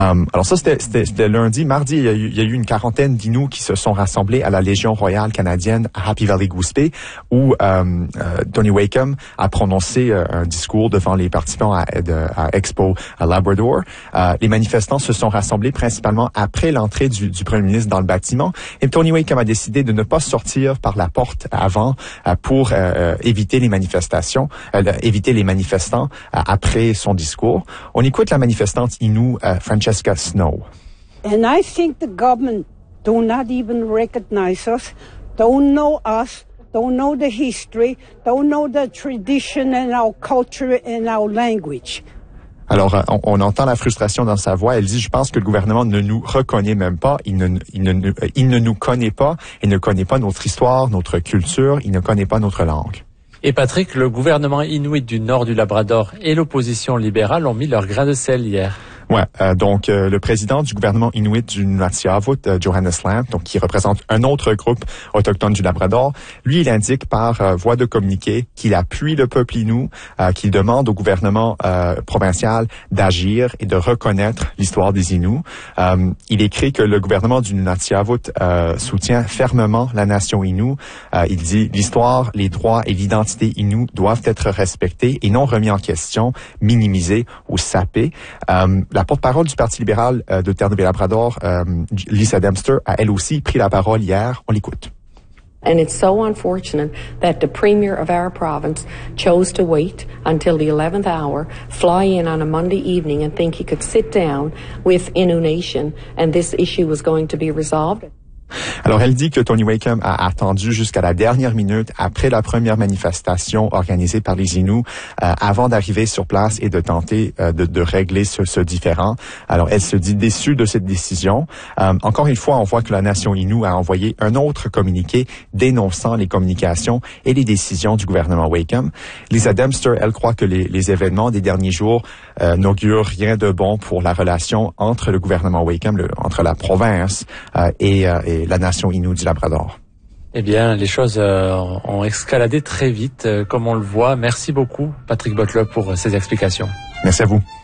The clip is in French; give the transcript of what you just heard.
Alors ça, c'était lundi. Mardi, il y a eu une quarantaine d'Inuits qui se sont rassemblés à la Légion royale canadienne à Happy Valley Goose Bay, où Tony Wakeham a prononcé un discours devant les participants à Expo à Labrador. Les manifestants se sont rassemblés principalement après l'entrée du premier ministre dans le bâtiment. Et Tony Wakeham a décidé de ne pas sortir par la porte avant pour éviter les manifestants après son discours. On écoute la manifestante Innu Francesca Snow. And I think the government do not even recognize us, don't know us, don't know the history, don't know the tradition and our culture and our language. Alors, on entend la frustration dans sa voix. Elle dit, je pense que le gouvernement ne nous reconnaît même pas. Il ne nous connaît pas. Il ne connaît pas notre histoire, notre culture. Il ne connaît pas notre langue. Et Patrick, le gouvernement inuit du nord du Labrador et l'opposition libérale ont mis leur grain de sel hier. Ouais, donc le président du gouvernement inuit du Nunavut, Johannes Lamp, donc qui représente un autre groupe autochtone du Labrador, lui il indique par voie de communiqué qu'il appuie le peuple inou, qu'il demande au gouvernement provincial d'agir et de reconnaître l'histoire des Inuits. Il écrit que le gouvernement du Nunavut soutient fermement la nation Innu. Il dit l'histoire, les droits et l'identité Innu doivent être respectés et non remis en question, minimisés ou sapés. La porte-parole du Parti libéral de Terre-Neuve-Labrador, Lisa Dempster, a elle aussi pris la parole hier. On l'écoute. And it's so unfortunate that the Premier of our province chose to wait until the 11th hour, fly in on a Monday evening and think he could sit down with Innu Nation and this issue was going to be resolved. Alors, elle dit que Tony Wakeham a attendu jusqu'à la dernière minute après la première manifestation organisée par les Inuits avant d'arriver sur place et de tenter de régler ce différend. Alors, elle se dit déçue de cette décision. Encore une fois, on voit que la nation Innu a envoyé un autre communiqué dénonçant les communications et les décisions du gouvernement Wakeham. Lisa Dempster, elle croit que les événements des derniers jours n'augurent rien de bon pour la relation entre le gouvernement Wakeham, entre la province et la nation Innu du Labrador. Eh bien, les choses ont escaladé très vite, comme on le voit. Merci beaucoup, Patrick Butler, pour ces explications. Merci à vous.